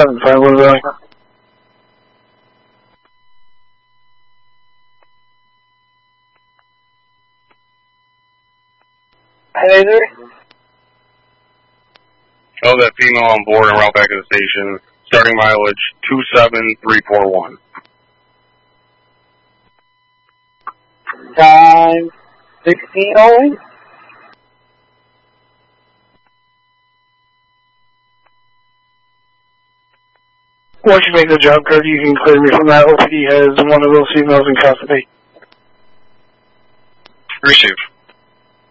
751 Valley. Hey there. Oh, that female on board and route back to the station. Starting mileage 27341. Time 16:08. Once you make the job code, you can clear me from that. OPD has one of those females in custody. Receive.